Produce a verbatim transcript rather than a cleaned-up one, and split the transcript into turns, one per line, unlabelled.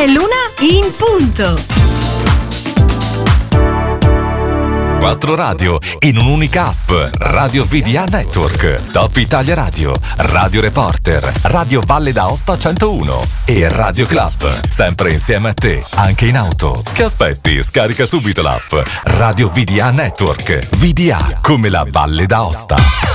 È l'una in punto.
Quattro radio in un'unica app. Radio V D A Network, Top Italia Radio, Radio Reporter, Radio Valle d'Aosta centouno e Radio Club. Sempre insieme a te, anche in auto. Che aspetti? Scarica subito l'app. Radio V D A Network. V D A come la Valle d'Aosta.